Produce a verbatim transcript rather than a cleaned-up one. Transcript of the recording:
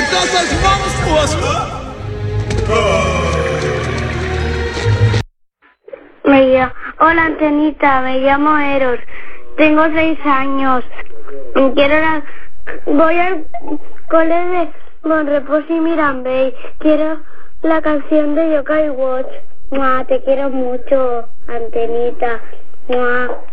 entonces monstruoso. Me llamo, hola Antenita, me llamo Eros, tengo seis años, quiero la, voy al cole de Monrepos y Mirambey, quiero la canción de Yokai Watch. Mua, te quiero mucho, Antenita. Mua.